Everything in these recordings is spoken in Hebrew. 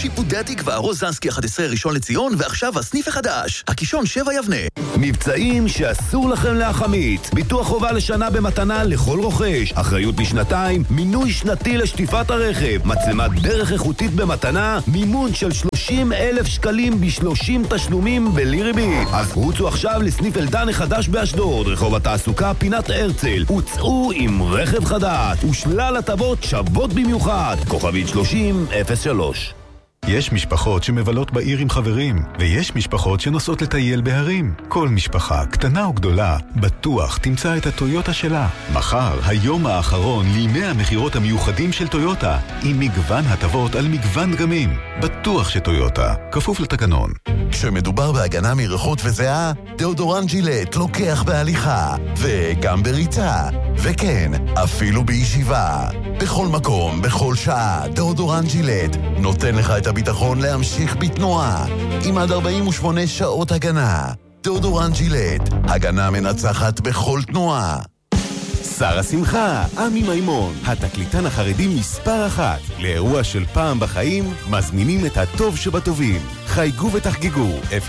שיפודי התקווה, רוזנסקי 11 ראשון לציון, ועכשיו הסניף החדש, הקישון 7 יבנה. מבצעים שאסור לכם להחמיץ. ביטוח חובה לשנה במתנה לכל רוכש. אחריות לשנתיים, מינוי שנתי לשטיפת הרכב, מצלמת דרך איכותית במתנה, מימון של 30,000 שקלים ב30 תשלומים בלי ריבית. אז רוצו עכשיו לסניף אלדן החדש באשדוד, רחוב התעסוקה פינת הרצל. הוצאו עם רכב חדש ושלל הטבות שוות במיוחד. כוכבית 3003. יש משפחות שמבלות בעיר עם חברים, ויש משפחות שנוסעות לטייל בהרים. כל משפחה, קטנה או גדולה, בטוח תמצא את הטויוטה שלה. מחר, היום האחרון לימי המחירות המיוחדים של טויוטה, עם מגוון הטבות על מגוון דגמים. בטוח שטויוטה, כפוף לתקנון. כשמדובר בהגנה מריחות וזיעה, דאודורנט ג'ילט לוקח בהליכה, וגם בריצה, וכן, אפילו בישיבה. בכל מקום, בכל שעה, דאודורנט ג'ילט נותן לך את הביטחון להמשיך בתנועה, עם עד 48 שעות הגנה. דאודורנט ג'ילט, הגנה מנצחת בכל תנועה. שר השמחה, עמי מימון, התקליטן החרדי מספר 1. לאירוע של פעם בחיים, מזמינים את הטוב שבטובים. חייגו ותחגגו,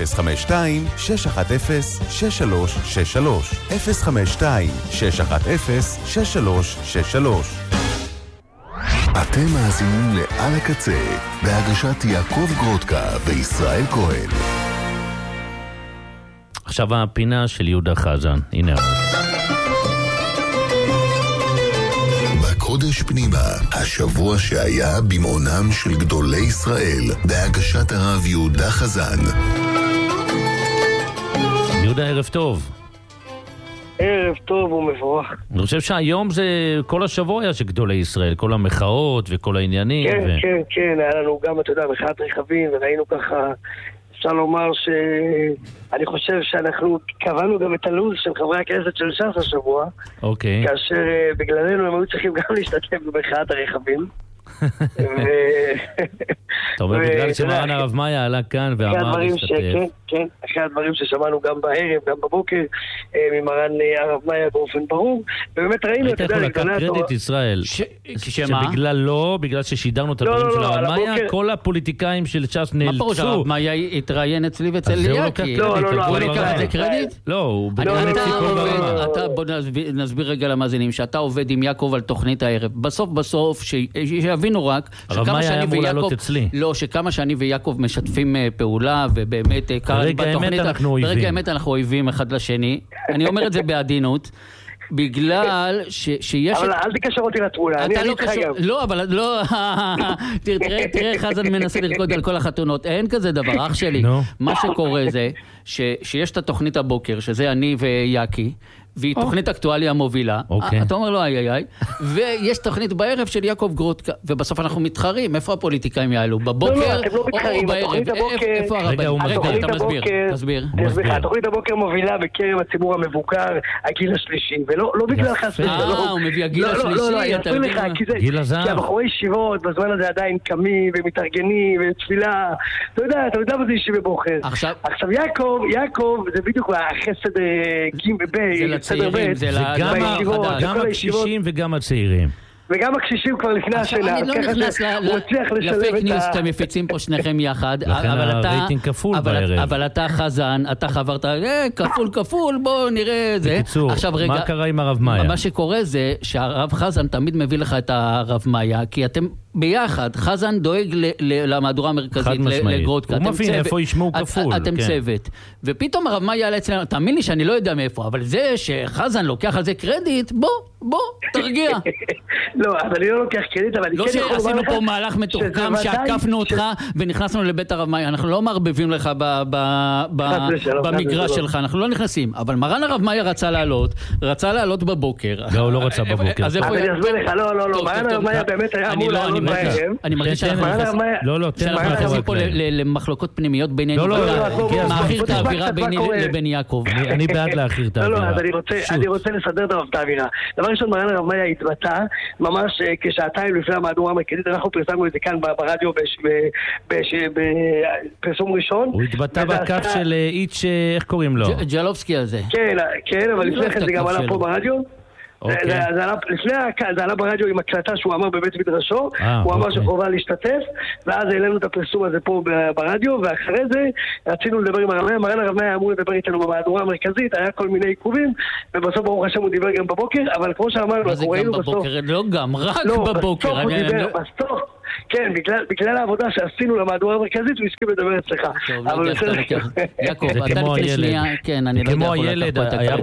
052-610-6363. 052-610-6363. אתם מאזינים לעל הקצה, בהגשת יעקב גרודקה וישראל כהן. עכשיו הפינה של יהודה חזן, הנה. בקודש פנימה, השבוע שהיה במעונם של גדולי ישראל, בהגשת הרב יהודה חזן. יהודה, ערב טוב. ערב טוב ומבורך. אני חושב שהיום זה כל השבוע היה של גדולי ישראל, כל המחאות וכל העניינים. כן, כן, כן, היה לנו גם, אתה יודע, מחאת רכבים, וראינו ככה, אפשר לומר שאני חושב שאנחנו קבענו גם את הלו"ז של חברי הכנסת של ש"ס השבוע. אוקיי. כאשר בגללנו הם היו צריכים גם להשתתף במחאת הרכבים. אתה אומר, בגלל שמרן הרב מאיה עלה כאן ואמר להשתתף. כן, אחרי הדברים ששמענו גם בערב, גם בבוקר, ממרן הרב מאיה באופן ברור, ובאמת ראינו את זה. היית יכול לקחת קרדיט ישראל, שבגלל לא, בגלל ששידרנו את הדברים של הרב מאיה, כל הפוליטיקאים של ש"ס נאלצו. מה פירוש הרב מאיה התראיין אצלי ואצל ליאקי? הוא לקח את זה קרדיט? לא, הוא בוא נסביר רגע למאזינים, שאתה עובד עם יעקב על תוכנית הערב, בסוף שיבינו רק, הרב מאיה היה אמור לעלות אצלי. לא, שכמה שאני ויעקב משתפים פעולה, ובאמת ברגע האמת אנחנו אויבים. ברגע האמת אנחנו אויבים אחד לשני. אני אומר את זה בעדינות, בגלל שיש... אבל אל תקשר אותי לתמונה, אני איתך גם. לא, אבל לא... תראה, חזן מנסה לרקוד על כל החתונות. אין כזה דבר, אח שלי. מה שקורה זה שיש את התוכנית הבוקר, שזה אני ויאקי, והיא תוכנית אקטואליה מובילה. אתה אומר לו איי, ויש תוכנית בערב של יעקב גרודקה, ובסוף אנחנו מתחרים. איפה הפוליטיקאים יעלו? בבוקר או בערב? איפה הרבים? רגע, אתה תסביר. התוכנית הבוקר מובילה בקרב הציבור המבוקר, הגיל השלישי, ולא בגלל חסר. הוא מביא הגיל השלישי, אתה יודע. כי הבחורי ישיבות בזמן הזה עדיין קמים ומתארגנים ותפילה. אתה יודע מה זה ישיבה בוחר. עכשיו יעקב זה בדיוק החסד ג' וב' צעירים, זה גם הקשישים וגם הצעירים. וגם הקשישים כבר לפני השאלה. אני לא נכנס לפייק ניוז שאתם מפיצים פה שניכם יחד. לכן הרייטינג כפול בערב. אבל אתה חזן, אתה חברת, כפול, בוא נראה זה. בקיצור, מה קרה עם הרב מאיה? מה שקורה זה שהרב חזן תמיד מביא לך את הרב מאיה, כי אתם ביחד, חזן דואג למהדורה המרכזית, לגרודקה. הוא מבין איפה ישמעו כפול. אתם צוות. ופתאום הרב מאיה עלה אצלנו, תאמין לי שאני לא יודע מאיפה, אבל זה שחזן לוקח על זה קרדיט, בוא, תרגיע. לא, אז אני לא לוקח קרדיט, אבל אני כן יכול לומר לך... לא שעשינו פה מהלך מתוחכם, שעקפנו אותך ונכנסנו לבית הרב מאיה, אנחנו לא מערבבים לך במגרש שלך, אנחנו לא נכנסים, אבל מרן הרב מאיה רצה לעלות בבוקר. לא, הוא לא רצה בבוקר. אז אני אסביר לך, לא, מרן הרב מאיה באמת היה אמור לעלות בערב. אני מרגיש שאנחנו נכנסים פה למחלוקות פנימיות בינינו, מאחיר את האווירה ביני לבין יעקב. אני בעד להאחיר את האווירה. לא, אני רוצה לסדר את האווירה. דבר ראשון, מרן הרב מאיה התבטא ממש כשעתיים לפני המהדורה המרכזית, אנחנו פרסמנו את זה כאן ברדיו בפרסום ראשון. הוא התבטא בקו של איץ', איך קוראים לו? ג'לובסקי הזה. כן, אבל לפני כן זה גם עלה פה ברדיו. זה עלה ברדיו עם הקלטה שהוא אמר בבית מדרשו, הוא אמר שחובה להשתתף, ואז העלינו את הפרסום הזה פה ברדיו, ואחרי זה רצינו לדבר עם הרב מאיה, מרן הרב מאיה אמור לדבר איתנו במהדורה המרכזית, היה כל מיני עיכובים, ובסוף ברוך השם הוא דיבר גם בבוקר, אבל כמו שאמרנו, מה זה גם בבוקר? לא גם, רק בבוקר. בסוף הוא דיבר, בסוף. כן, בגלל העבודה שעשינו למהדורה המרכזית, הוא הסכים לדבר אצלך. יעקב, אתה לפני שנייה, כן, אני לא יודע. כמו הילד, היה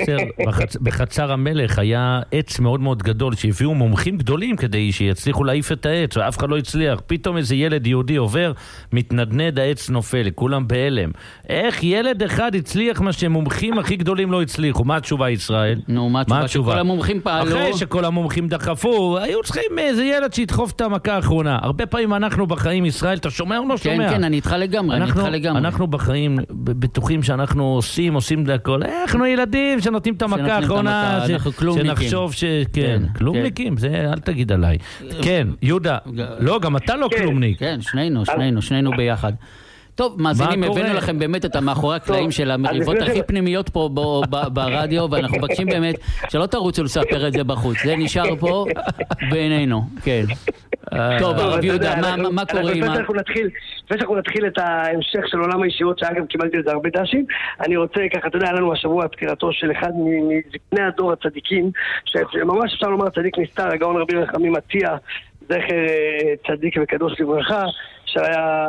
בחצר המלך, היה עץ מאוד מאוד גדול, שהביאו מומחים גדולים כדי שיצליחו להעיף את העץ, ואף אחד לא הצליח. פתאום איזה ילד יהודי עובר, מתנדנד, העץ נופל, כולם בהלם. איך ילד אחד הצליח מה שמומחים הכי גדולים לא הצליחו? מה התשובה, ישראל? נו, מה התשובה? שכל המומחים פעלו? אחרי שכל המומחים דחפו, היו צריכים איזה ילד שידחוף את המכה האחרונה. הרבה פעמים אנחנו בחיים, ישראל, אתה שומע או לא שומע? כן, אני איתך לגמרי, אנחנו בחיים בטוחים שאנחנו עושים להכל. אנחנו ילדים שנותנים את המכה האחרונה, שנחשוב שכן, כלומניקים, זה אל תגיד עליי. כן, יהודה, לא, גם אתה לא כלומניק. כן, שנינו ביחד. טוב, מאזינים, הבאנו לכם באמת את המאחורי הקלעים של המריבות הכי פנימיות פה ברדיו, ואנחנו מבקשים באמת שלא תרוצו לספר את זה בחוץ. זה נשאר פה בינינו, כן. טוב, הרב יהודה, מה קורה עם לפני שאנחנו נתחיל את ההמשך של עולם הישיבות, שאגב קיבלתי את זה הרבה דשים, אני רוצה ככה, אתה יודע, היה לנו השבוע פטירתו של אחד מזקני הדור הצדיקים, שממש אפשר לומר צדיק נסתר, הגאון רבי רחמים עטיה, זכר צדיק וקדוש לברכה, שהיה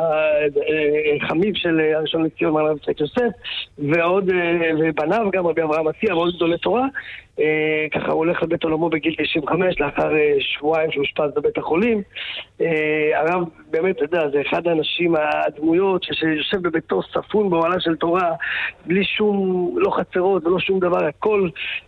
חמיב של הראשון לציון מרן הרב יצחק יוסף, ועוד ובניו גם רבי אברהם עטיה ועוד גדולי תורה. ככה הוא הולך לבית עולמו בגיל 95 לאחר שבועיים שהוא אושפז בבית החולים. הרב באמת, אתה יודע, זה אחד האנשים, הדמויות שיושב בביתו ספון באוהלה של תורה, בלי שום, לא חצרות ולא שום דבר, הכל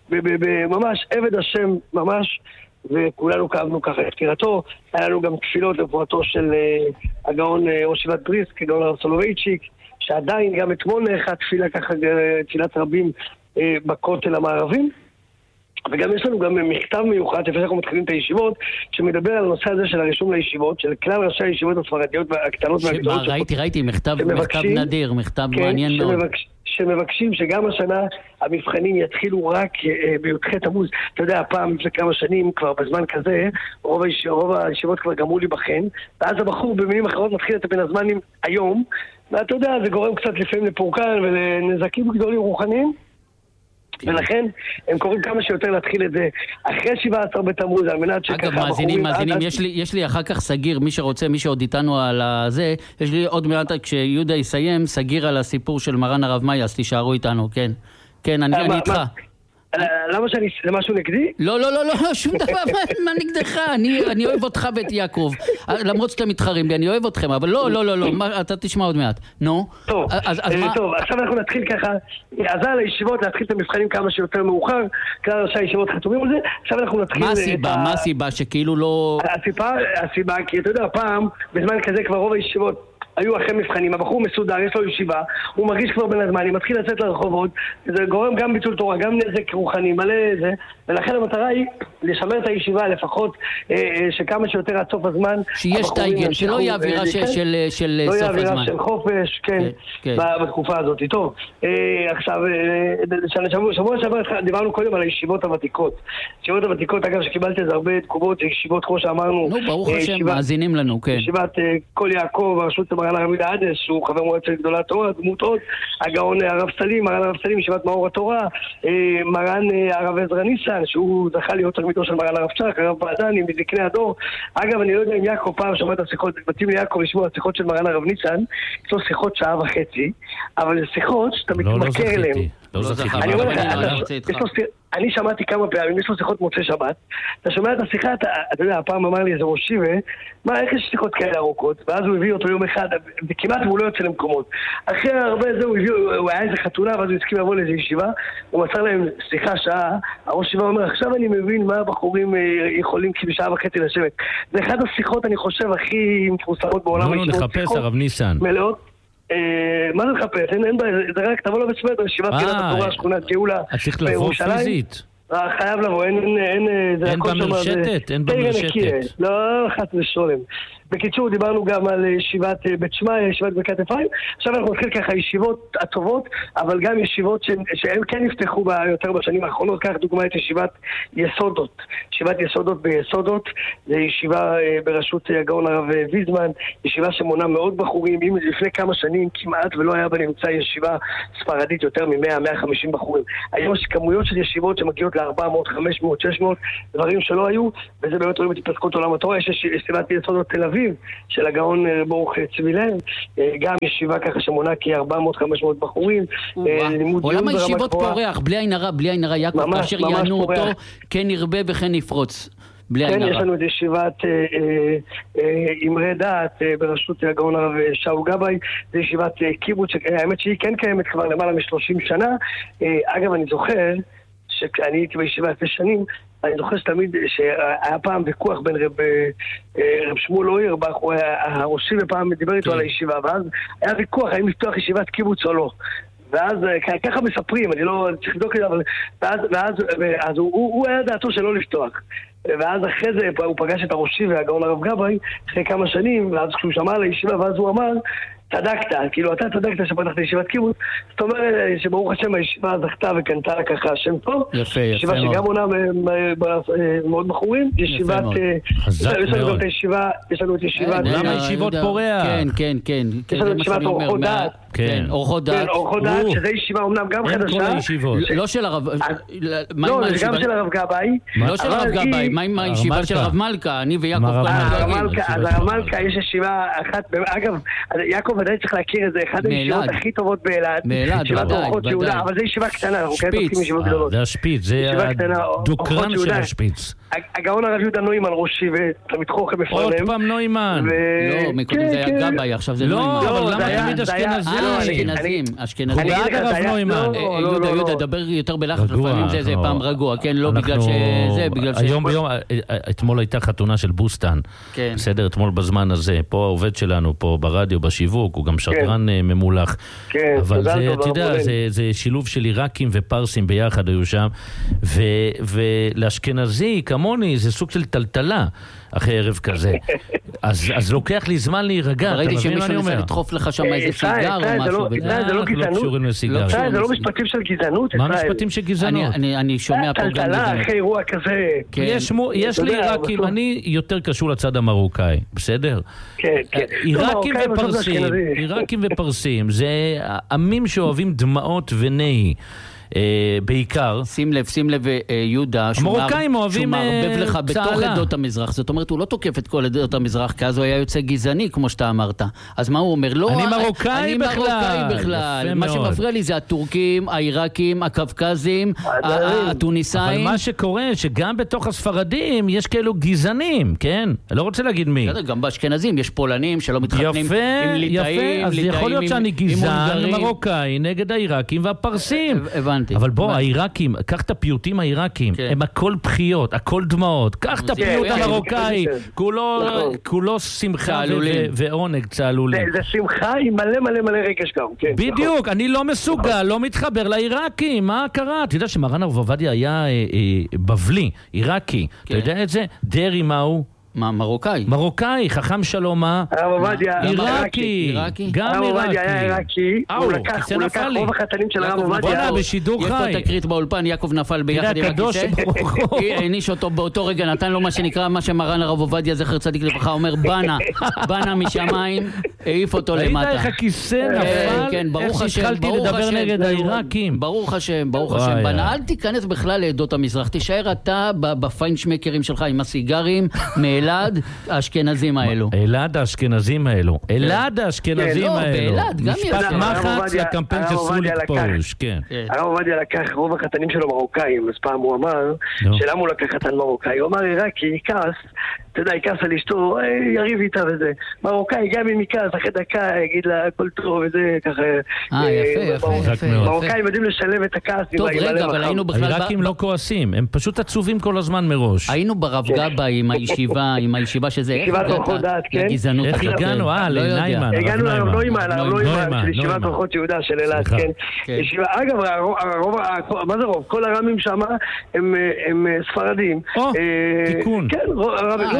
ממש עבד השם ממש, וכולנו כאבנו ככה את פטירתו. היה לנו גם תפילות לפורתו של הגאון ראש ישיבת בריסק, הגאון הרב סולובייצ'יק, שעדיין גם אתמול נערכה תפילה ככה, תפילת רבים בכותל המערבי. וגם יש לנו גם מכתב מיוחד, לפני שאנחנו מתחילים את הישיבות, שמדבר על הנושא הזה של הרישום לישיבות, של כלל ראשי הישיבות הספרדיות הקטנות והגדולות. ראיתי, מכתב נדיר, מכתב מעניין מאוד. שמבקשים שגם השנה המבחנים יתחילו רק בי"ח תמוז. אתה יודע, הפעם לפני כמה שנים, כבר בזמן כזה, רוב הישיבות כבר גמרו להיבחן, ואז הבחור במילים אחרות מתחיל את בין הזמנים היום, ואתה יודע, זה גורם קצת לפעמים לפורקן ולנזקים גדולים רוחניים, ולכן הם קוראים כמה שיותר להתחיל את זה אחרי 17 בתמוז, על מנת שככה... אגב, מאזינים, יש לי אחר כך סגיר, מי שרוצה, מי שעוד איתנו על זה, יש לי עוד מעט, כשיהודה יסיים, סגיר על הסיפור של מרן הרב מאיה, אז תישארו איתנו, כן. כן, אני איתך. למה זה משהו נגדי? לא, שום דבר, מה נגדך? אני אוהב אותך ואת יעקב, למרות שאתם מתחרים בי, אני אוהב אתכם, אבל לא, אתה תשמע עוד מעט. נו? טוב, עכשיו אנחנו נתחיל ככה, אז על הישיבות להתחיל את המבחנים כמה שיותר מאוחר, כלל ראשי הישיבות חתומים על זה, עכשיו אנחנו נתחיל... מה הסיבה שכאילו לא... הסיבה, כי אתה יודע, פעם, בזמן כזה כבר רוב הישיבות היו אחרי מבחנים, הבחור מסודר, יש לו ישיבה, הוא מרגיש כבר בין הזמנים, מתחיל לצאת לרחובות, זה גורם גם ביטול תורה, גם נזק רוחני, מלא זה, ולכן המטרה היא לשמר את הישיבה לפחות, שכמה שיותר עד סוף הזמן, שיש טייגן, שלא יהיה אווירה של סוף הזמן. לא יהיה אווירה של חופש, כן, בתקופה הזאת. טוב, עכשיו, שבוע שעבר דיברנו קודם על הישיבות הוותיקות. הישיבות הוותיקות, אגב, שקיבלתי את זה הרבה תגובות, ישיבות כמו שאמרנו. נו, ברוך השם, מאזינים לנו, כן. ישיבת כל יעקב, הרשות מרן הרב יהודה עדס, שהוא חבר מועצת גדולה התורה, דמות עוד, הגאון הרב סלים, מרן הרב סלים, ישיבת מאור התורה, מרן הרב עזרא ניסן, שהוא זכה להיות תלמידו של מרן הרב צ'ק, הרב בעדני, מזקני הדור. אגב, אני לא יודע אם יעקב פעם שמע את השיחות, מתאים ליעקב לשמוע השיחות של מרן הרב ניסן, יש לו שיחות שעה וחצי, אבל זה שיחות שאתה מתמכר אליהם. לא זכיתי. אני שמעתי כמה פעמים, יש לו שיחות מוצאי שבת, אתה שומע את השיחה, אתה יודע, הפעם אמר לי איזה ראש שיבה, איך יש שיחות כאלה ארוכות? ואז הוא הביא אותו יום אחד, וכמעט הוא לא יוצא למקומות. אחרי הרבה זה הוא היה איזה חתונה, ואז הוא הסכים לבוא לאיזו ישיבה, הוא מסר להם שיחה שעה, הראש שיבה אומר, עכשיו אני מבין מה הבחורים יכולים כאילו שעה וחצי לשבת. זה אחד השיחות, אני חושב, הכי מפורסמות בעולם. לא נחפש, הרב ניסן. מלאות. מה זה לחפש? אין בעיה, זה רק תבוא לו בצמד, ישיבת קהילת התורה, שכונת גאולה בירושלים. חייב לבוא, אין במרשתת, אין במרשתת. לא, חס ושולם. בקיצור, דיברנו גם על ישיבת בית שמאי, ישיבת ברכת אפרים. עכשיו אנחנו נתחיל ככה ישיבות הטובות, אבל גם ישיבות שהן כן נפתחו יותר בשנים האחרונות. כך דוגמא את ישיבת יסודות. ישיבת יסודות ביסודות, זה ישיבה בראשות הגאון הרב ויזמן, ישיבה שמונה מאוד בחורים. אם לפני כמה שנים כמעט ולא היה בנמצא ישיבה ספרדית יותר מ-100-150 בחורים. היום יש כמויות של ישיבות שמגיעות ל-400, 500, 600, דברים שלא היו, וזה באמת רואים את התפתחות עולם התורה. יש ישיבת יסודות תל אביב של הגאון ברוך צבי לב, גם ישיבה ככה שמונה כ-400-500 בחורים. עולם הישיבות פורח, בלי עין הרע, יעקב, כאשר יענו אותו, כן ירבה וכן יפרוץ. כן, יש לנו את ישיבת אמרי דעת בראשות הגאון הרב שאול גבאי, זה ישיבת קיבוץ, האמת שהיא כן קיימת כבר למעלה מ-30 שנה. אגב, אני זוכר שאני הייתי בישיבה 10 שנים, אני זוכר שתמיד שהיה פעם ויכוח בין רב שמואל אוירבך, הוא הראשי, ופעם דיבר איתו על הישיבה, ואז היה ויכוח האם לפתוח ישיבת קיבוץ או לא. ואז ככה מספרים, אני לא צריך לבדוק את זה, אבל ואז הוא היה דעתו שלא לפתוח. ואז אחרי זה הוא פגש את הראשי והגאון הרב גבאי אחרי כמה שנים, ואז כשהוא שמע על הישיבה, ואז הוא אמר, צדקת, כאילו אתה צדקת שפתחת ישיבת קיבוץ. זאת אומרת שברוך השם הישיבה זכתה וקנתה ככה השם פה. יפה, ישיבה שגם עונה מאוד בחורים. ישיבת, יש לנו את ישיבת למה ישיבות פורח? כן. יש לנו את ישיבת אורחות דעת. כן, אורחות דעת. אורחות דעת, שזה ישיבה אומנם גם חדשה. לא של הרב... לא, זה גם של הרב גבאי. לא של הרב גבאי, מה עם הישיבה של הרב מלכה? אני ויעקב אז הרב מלכה יש ישיבה אחת, אגב, יעקב ודאי צריך להכיר את זה, אחת הישיבות הכי טובות באלעד. ישיבת אורחות יהודה, אבל זה ישיבה קטנה, אנחנו כן תוקעים ישיבות גדולות. זה השפיץ, זה הדוקרן של השפיץ. הגאון הרב יהודה נוימן ראשי ותמיד חוכם בפרנם. עוד פעם נוימן. לא, מקודם זה היה גבאי, עכשיו זה נוימן. לא, אבל למה תמיד אשכנזים? אשכנזים. הוא בעד הרב נוימן. יהודה, דבר יותר בלחץ, לפעמים זה פעם רגוע, כן? לא בגלל שזה, בגלל ש... היום ביום, אתמול הייתה חתונה של בוסטן. בסדר, אתמול בזמן הזה. פה העובד שלנו, פה ברדיו, בשיווק, הוא גם שדרן ממולח. אבל זה, אתה יודע, זה שילוב של עיראקים ופרסים ביחד היו שם. ולאשכנזי, כמוני, זה סוג של טלטלה. אחרי ערב כזה. אז לוקח לי זמן להירגע. ראיתי שמישהו ניסה לדחוף לך שם איזה סיגר או משהו. זה לא גזענות. זה לא משפטים של גזענות. מה משפטים של גזענות? אני שומע פה גם גזענות. טלטלה אחרי אירוע כזה. יש לי עיראקים, אני יותר קשור לצד המרוקאי, בסדר? כן. עיראקים ופרסים, זה עמים שאוהבים דמעות ונהי. בעיקר. שים לב יהודה, שהוא מערבב לך בתוך עדות המזרח. זאת אומרת, הוא לא תוקף את כל עדות המזרח, כי אז הוא היה יוצא גזעני, כמו שאתה אמרת. אז מה הוא אומר? אני מרוקאי בכלל. מה שמפריע לי זה הטורקים, העיראקים, הקווקזים, הטוניסאים. אבל מה שקורה, שגם בתוך הספרדים יש כאלו גזענים, כן? אני לא רוצה להגיד מי. גם באשכנזים יש פולנים שלא מתחתנים עם ליטאים, אז יכול להיות שאני גזען מרוקאי נגד העיראקים והפרסים. אבל בוא, העיראקים, קח את הפיוטים העיראקים, הם הכל בחיות, הכל דמעות. קח את הפיוט המרוקאי, כולו שמחה ועונג צהלולים. זה שמחה עם מלא רגש גם. בדיוק, אני לא מסוגל, לא מתחבר לעיראקים. מה קרה? אתה יודע שמרן הרב עובדיה היה בבלי, עיראקי. אתה יודע את זה? דרי מהו? מרוקאי. מרוקאי, חכם שלומה. הרב עובדיה. עיראקי. גם הרב עובדיה היה עיראקי. הוא לקח רוב החתנים של הרב עובדיה. בשידור חי. יש פה תקרית באולפן, יעקב נפל ביחד עם הכיסא. העניש אותו באותו רגע, נתן לו מה שנקרא, מה שמרן הרב עובדיה זכר צדיק לברכה אומר, בנה משמיים, העיף אותו למטה. ראית איך הכיסא נפל? איך שהתחלתי לדבר נגד העיראקים. ברוך השם. בנה, אל תיכנס בכלל לעדות המזרח. תישאר אתה בפיינשמקרים שלך עם הסיגרים, אלעד האשכנזים האלו. אלעד האשכנזים האלו. באלעד, גם משפט מחץ לקמפיין של סרוליק פרוש. הרב עובדיה לקח רוב החתנים שלו מרוקאים, אז פעם הוא אמר, שלמה הוא לקח חתן מרוקאי? הוא אמר עיראקי, כעס, אתה יודע, כעס על אשתו, יריב איתה וזה. מרוקאי, גם אם יכעס, אחרי דקה, יגיד לה, הכל טוב וזה, ככה... יפה. מרוקאים יודעים לשלב את הכעס. טוב, רגע, אבל היינו בכלל... העיראקים לא כועסים, הם פשוט עצובים כל הזמן מראש. היינו ברב גבאי עם הישיבה שזה... ישיבת אורחות דעת, כן? איך הגענו? לניימן. הגענו לרב נוימן, של ישיבת אורחות יהודה של אלעד, כן. אגב, מה זה רוב? כל הרמים שם הם ספרדים. תיקון. כן,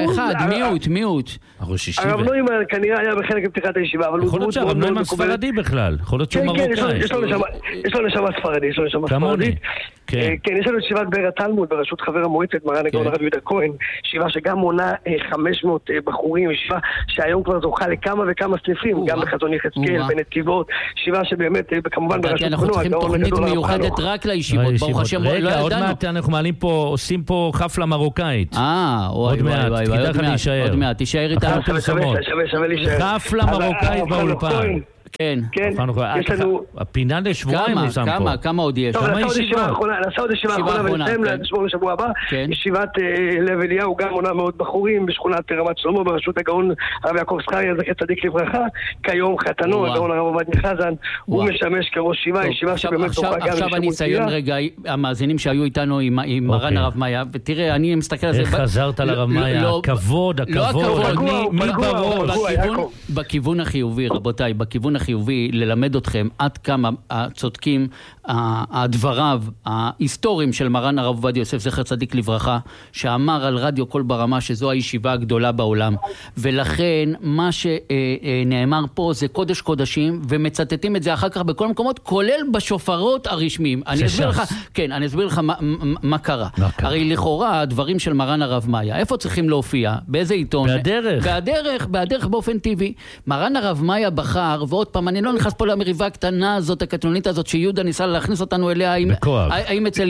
אחד, מיעוט. הרב נוימן כנראה היה בחלק מפתיחת הישיבה, אבל יכול להיות שהרב נוימן ספרדי בכלל, יכול להיות שהוא מרוקאי. יש לו נשמה ספרדית. כן, יש לנו ישיבת בר התלמוד בראשות חבר המועצת, מרן הגאון הרב יהודה כהן, ישיבה שגם מונה 500 בחורים, ישיבה שהיום כבר זוכה לכמה וכמה סניפים, גם בחזון יחזקאל, בנתיבות, ישיבה שבאמת, כמובן בראשות אנחנו צריכים תוכנית מיוחדת רק לישיבות, ברוך השם, לא ידענו. רגע, עוד מעט אנחנו מעלים פה, עושים פה חפלה מרוקאית. עוד מעט, כדאי לך להישאר. עוד מעט, תישאר איתנו. שווה להישאר. חפלה מרוקאית באולפן. כן. יש לנו... הפינה לשבועיים הוא שם פה. כמה עוד יש? טוב, נעשה עוד ישיבה האחרונה ונסיים לשמור לשבוע הבא. ישיבת לב אליהו, גם עונה מאוד בחורים בשכונת רמת שלמה בראשות הגאון הרב יעקב זכריה, זכר צדיק לברכה. כיום חתנו, הגאון הרב עובדיה חזן, הוא משמש כראש ישיבה שבאמת תוכל גם... עכשיו אני אציין רגע, המאזינים שהיו איתנו עם מרן הרב מאיה, ותראה, אני מסתכל על זה... איך חזרת לרב מאיה? הכבוד. מי בראש? בכיוון החיובי, רבותיי, בכיוון החיובי, ללמד אתכם עד כמה הצודקים הדבריו ההיסטוריים של מרן הרב עובדיה יוסף זכר צדיק לברכה, שאמר על רדיו קול ברמה שזו הישיבה הגדולה בעולם, ולכן מה שנאמר פה זה קודש קודשים, ומצטטים את זה אחר כך בכל מקומות, כולל בשופרות הרשמיים. אני אסביר לך מה קרה. הרי לכאורה הדברים של מרן הרב מאיה, איפה צריכים להופיע? באיזה עיתון? בדרך באופן טבעי. מרן הרב מאיה בחר, ועוד פעם, אני לא נכנס פה למריבה הקטנה הזאת, הקטנונית הזאת, שיהודה ניסה להכניס אותנו אליה, האם אצל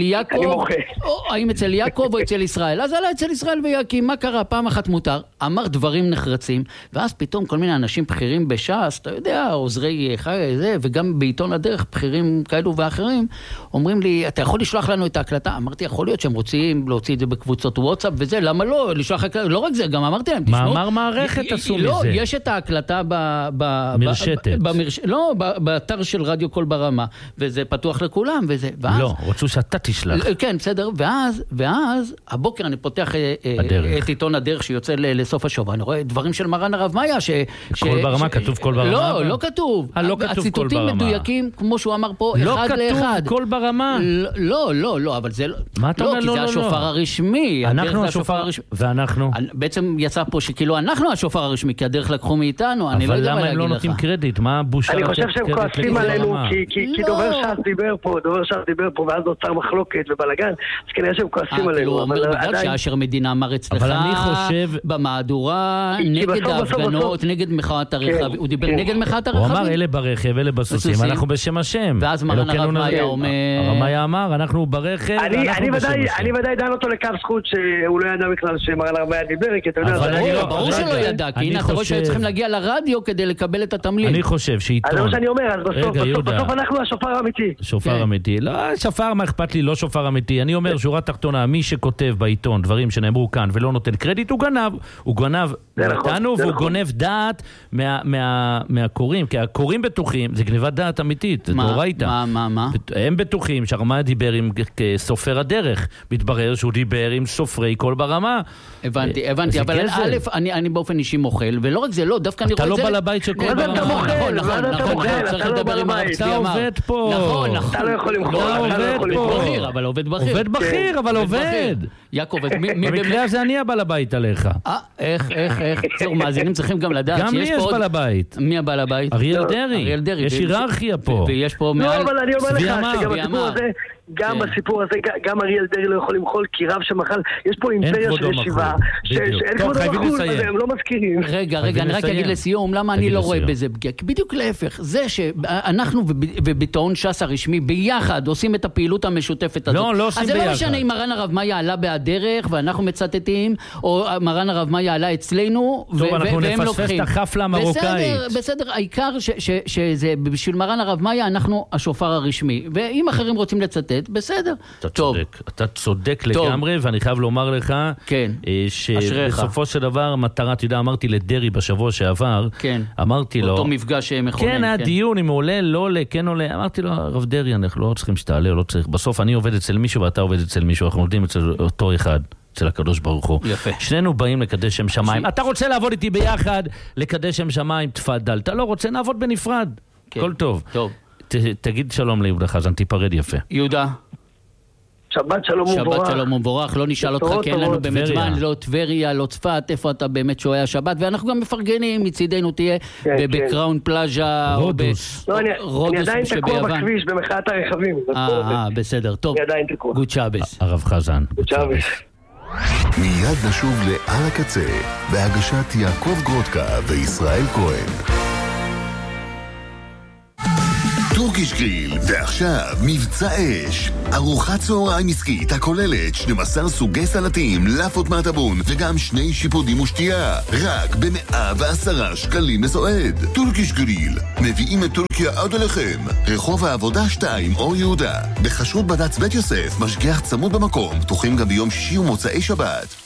יעקב או אצל ישראל. אז עלה אצל ישראל ויעקים, מה קרה? פעם אחת מותר, אמר דברים נחרצים, ואז פתאום כל מיני אנשים בכירים בש"ס, אתה יודע, עוזרי זה, וגם בעיתון הדרך, בכירים כאלו ואחרים, אומרים לי, אתה יכול לשלוח לנו את ההקלטה? אמרתי, יכול להיות שהם רוצים להוציא את זה בקבוצות וואטסאפ וזה, למה לא? לשלוח הקלטה, לא רק זה, גם אמרתי להם, תשמעו. מאמר מערכת עשו מזה. לא, יש את ההקלטה מרשתת. לא, באתר של רדיו קול ברמה, וזה פתוח לכולם, וזה, ואז... לא, רוצו שאתה תשלח. כן, בסדר, ואז, הבוקר אני פותח את עיתון הדרך שיוצא לסוף השבוע, אני רואה דברים של מרן הרב מאיה, קול ברמה, כתוב קול ברמה? לא כתוב. לא כתוב קול ברמה. הציטוטים מדויקים, כמו שהוא אמר פה, אחד לאחד. לא כתוב קול ברמה. לא, אבל זה לא... מה אתה אומר? לא, כי זה השופר הרשמי. אנחנו השופר, ואנחנו? בעצם יצא פה שכאילו אנחנו השופר הרשמי, כי הדרך לקחו מאיתנו, אני לא יודע מה להגיד לך. אבל למה הם לא נותנים קרדיט? מה הבושה? אני חושב שהם כועסים עלינו, כי דובר ש"ס דיבר פה, ואז נוצר מחלוקת ובלגן, אז כנראה שהם כועסים עלינו. הוא אומר בגלל שאשר מדינה אמר אצלך במהדורה, נגד ההפגנות, נגד מחאת הרכב, הוא דיבר נגד מחאת הרכבים. הוא אמר אלה ברכב, אלה בסוסים, אנחנו בשם השם. ואז מרן הרב מאיה אומר... הרב מאיה אמר, אנחנו ברכב, אנחנו בשם השם. אני ודאי דן אותו לקו זכות שהוא לא ידע בכלל שמרן הרב מאיה דיבר, כי אתה יודע... ברור שלא ידע, כי הנה אתה רואה שהיו צריכים להגיע לרדיו כדי לקבל את התמליל. אני חושב שעיתון... אז זה מה שאני אומר, אז בסוף אנחנו השופר האמיתי. שופר אמיתי. לא, שופר, מה אכפת לי? לא שופר אמיתי. אני אומר, שורה תחתונה, מי שכותב בעיתון דברים שנאמרו כאן ולא נותן קרדיט, הוא גנב. הוא גנב מאיתנו, והוא גונב דעת מהקוראים. כי הקוראים בטוחים, זה גניבת דעת אמיתית. זה דאורייתא. מה? הם בטוחים שהרב מאיה דיבר עם סופר הדרך. מתברר שהוא דיבר עם סופרי קול ברמה. הבנתי, אבל א', אני באופן אישי מוכל, ולא רק זה, לא, דווקא אני רואה את זה... אתה לא בא לבית של קול ברמה. נכון, צריך לדבר עם הרב צבי אמר. אתה עובד פה. נכון. אתה לא יכול למחול. עובד בכיר. עובד בכיר, אבל עובד. יעקב, במקרה הזה אני הבא לבית עליך. איך? צור, מאזינים צריכים גם לדעת גם לי יש בא לבית. מי הבא לבית? אריאל דרעי. יש היררכיה פה. ויש פה מעל... לא, אבל אני אומר לך שגם הסיפור הזה... גם בסיפור הזה, גם אריאל דרעי לא יכול למחול, כי רב שמחל, יש פה אימפריה של ישיבה, שאין כבודו מחול, והם לא מזכירים. רגע, אני רק אגיד לסיום, למה אני לא רואה בזה פגיעה? כי בדיוק להפך, זה שאנחנו ובטעון ש"ס הרשמי ביחד עושים את הפעילות המשותפת הזאת. לא עושים ביחד. אז זה לא משנה אם מרן הרב מאיה עלה בהדרך, ואנחנו מצטטים, או מרן הרב מאיה עלה אצלנו, טוב, אנחנו נפספס את החפלה המרוקאית. בסדר, העיקר שזה בשביל מרן הרב מאיה, אנחנו השופר הרשמי. ואם אחרים רוצים לצטט, בסדר. אתה צודק לגמרי, ואני חייב לומר לך שבסופו של דבר מטרה, אתה יודע, אמרתי לדרי בשבוע שעבר, אמרתי לו, אותו מפגש מכונן, כן, הדיון אם הוא עולה, לא עולה, כן עולה, אמרתי לו, הרב דרי, אנחנו לא צריכים שתעלה, לא צריך, בסוף אני עובד אצל מישהו ואתה עובד אצל מישהו, אנחנו עובדים אצל אותו אחד, אצל הקדוש ברוך הוא. יפה. שנינו באים לקדש שם שמיים. אתה רוצה לעבוד איתי ביחד, לקדש שם שמיים, תפדל. אתה לא רוצה, נעבוד בנפרד. כל טוב. טוב. תגיד שלום ליהודה חזן, תיפרד יפה. יהודה. שבת שלום ומבורך. שבת שלום ומבורך, לא נשאל אותך, כי אין לנו באמת זמן, לא טבריה, לא צפת, איפה אתה באמת שוהה השבת, ואנחנו גם מפרגנים, מצידנו תהיה בקראון פלאז'ה, או ברודוס אני עדיין תקוע בכביש במחאת הרכבים. בסדר, טוב. אני עדיין תקוע. גוד שבס. הרב חזן. גוד שבס. מיד נשוב לעל הקצה, בהגשת יעקב גרודקה וישראל כהן. טורקיש גריל, ועכשיו מבצע אש. ארוחת צהריים עסקית הכוללת 12 סוגי סלטים, לאפות מהטבון וגם 2 שיפודים ושתייה. רק ב110 שקלים לסועד. טורקיש גריל, מביאים את טורקיה עד אליכם. רחוב העבודה 2, אור יהודה. בכשרות בד"ץ בית יוסף, משגיח צמוד במקום. פתוחים גם ביום שישי ומוצאי שבת.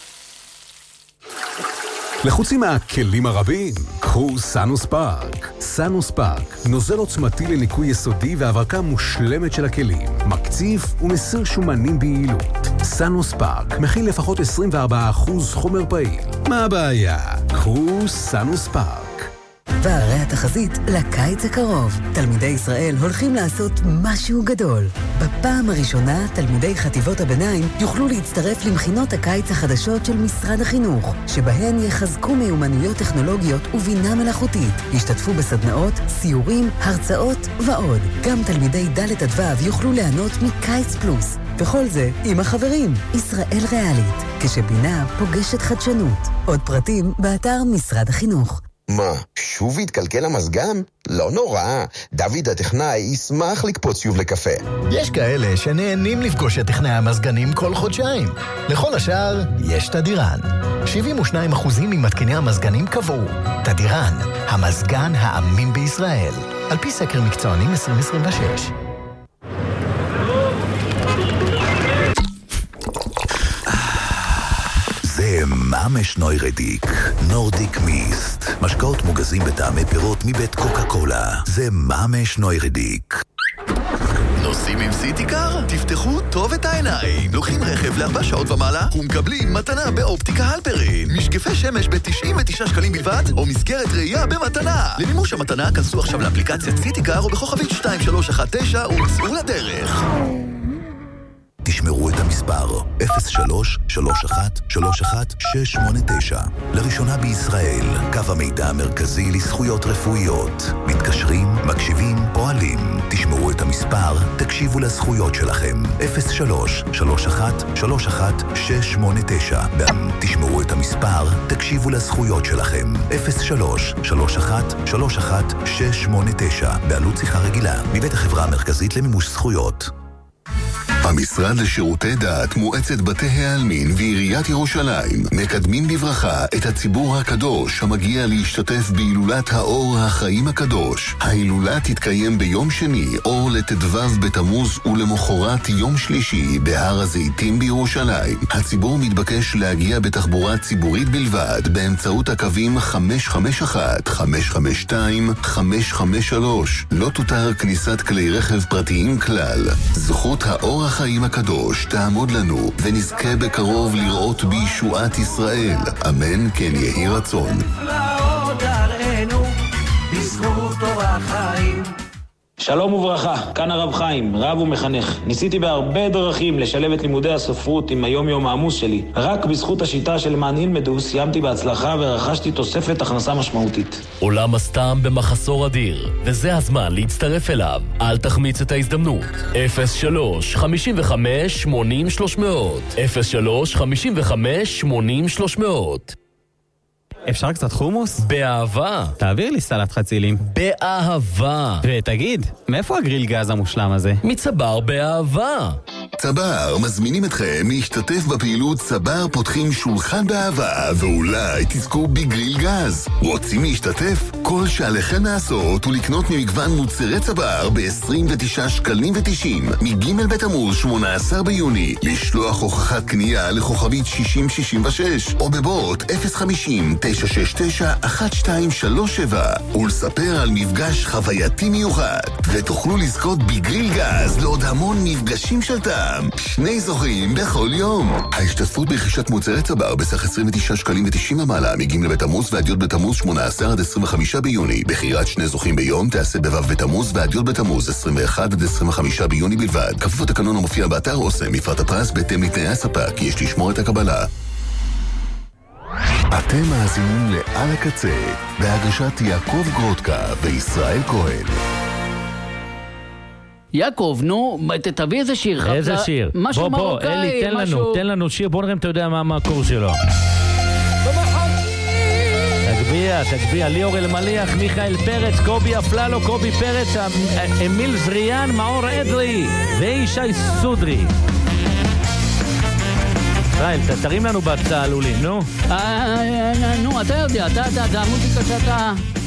לחוצים מהכלים הרבים, קחו סאנוס פארק. סאנוס פארק, נוזל עוצמתי לניקוי יסודי והברקה מושלמת של הכלים, מקציף ומסיר שומנים ביעילות. סאנוס פארק מכיל לפחות 24% חומר פעיל. מה הבעיה? קחו סאנוס פארק. והרי התחזית לקיץ הקרוב. תלמידי ישראל הולכים לעשות משהו גדול. בפעם הראשונה, תלמידי חטיבות הביניים יוכלו להצטרף למכינות הקיץ החדשות של משרד החינוך, שבהן יחזקו מיומנויות טכנולוגיות ובינה מלאכותית. ישתתפו בסדנאות, סיורים, הרצאות ועוד. גם תלמידי ד' עד ו' יוכלו ליהנות מקיץ פלוס. וכל זה עם החברים. ישראל ריאלית, כשבינה פוגשת חדשנות. עוד פרטים באתר משרד החינוך. מה, שוב התקלקל המזגן? לא נורא, דוד הטכנאי ישמח לקפוץ שוב לקפה. יש כאלה שנהנים לפגוש את טכנאי המזגנים כל חודשיים. לכל השאר, יש תדירן. 72% ממתקיני המזגנים קבעו. תדירן, המזגן האמין בישראל. על פי סקר מקצוענים 2026. זה ממש נוירדיק, נורדיק מיסט. משקאות מוגזים בטעמי פירות מבית קוקה קולה. זה ממש נוירדיק. נוסעים עם סיטיקר? תפתחו טוב את העיניים. לוקחים רכב ל4 שעות ומעלה ומקבלים מתנה באופטיקה הלפרין. משקפי שמש ב-99 שקלים בלבד, או מסגרת ראייה במתנה. למימוש המתנה כנסו עכשיו לאפליקציית סיטיקר או בכוכבית 2319 וצאו לדרך. תשמרו את המספר 03-31-31-689. לראשונה בישראל, קו המידע המרכזי לזכויות רפואיות. מתקשרים, מקשיבים, פועלים. תשמרו את המספר, תקשיבו לזכויות שלכם. 03-31-31-689. תשמרו את המספר, תקשיבו לזכויות שלכם. 03-31-31-689. בעלות שיחה רגילה. מבית החברה המרכזית למימוש זכויות. המשרד לשירותי דת, מועצת בתי העלמין ועיריית ירושלים מקדמים בברכה את הציבור הקדוש המגיע להשתתף בהילולת האור החיים הקדוש. ההילולה תתקיים ביום שני, אור לט"ו בתמוז, ולמחרת יום שלישי בהר הזיתים בירושלים. הציבור מתבקש להגיע בתחבורה ציבורית בלבד באמצעות הקווים 551, 552, 553. לא תותר כניסת כלי רכב פרטיים כלל. זכות האור החיים הקדוש תעמוד לנו, ונזכה בקרוב לראות בישועת ישראל. אמן כן יהי רצון. שלום וברכה, כאן הרב חיים, רב ומחנך. ניסיתי בהרבה דרכים לשלב את לימודי הספרות עם היום העמוס שלי. רק בזכות השיטה של למען ילמדו סיימתי בהצלחה ורכשתי תוספת הכנסה משמעותית. עולם הסתם במחסור אדיר, וזה הזמן להצטרף אליו. אל תחמיץ את ההזדמנות. 03-55-80-300 03-55-80-300. אפשר קצת חומוס? באהבה. תעביר לי סלט חצילים. באהבה. ותגיד, מאיפה הגריל גז המושלם הזה? מצבר באהבה. צבר מזמינים אתכם להשתתף בפעילות צבר פותחים שולחן באהבה, ואולי תזכו בגריל גז. רוצים להשתתף? כל שעליכם לעשות הוא לקנות ממגוון מוצרי צבר ב-29 שקלים ו90 מג' בתמוז 18 ביוני, לשלוח הוכחת קנייה לכוכבית 6066 או בבוט 050-969-1237 ולספר על מפגש חווייתי מיוחד, ותוכלו לזכות בגריל גז לעוד המון מפגשים של טעם. 2 זוכים בכל יום. ההשתתפות ברכישת מוצרי צבר בסך 29 שקלים ו90 ומעלה מג' בתמוז ועד י' בתמוז 18 עד 25 ביוני. בחירת שני זוכים ביום תעשה בו' בתמוז ועד י' בתמוז, 21 עד 25 ביוני בלבד. כפוף לתקנון המופיע באתר אוסם, מפרט הפרס בהתאם לתנאי הספק, יש לשמור את הקבלה. אתם מאזינים לעל הקצה, בהגשת יעקב גרודקה וישראל כהן. יעקב, נו, תביא איזה שיר. איזה שיר? בוא, אלי, תן לנו שיר, בוא נראה אם אתה יודע מה המקור שלו. תגביע, ליאור אלמליח, מיכאל פרץ, קובי אפללו, קובי פרץ, אמיל זריאן, מאור אדרי ואישי סודרי. ישראל, תרים לנו בצעלולים, נו. נו, אתה יודע, אתה המוזיקה שאתה...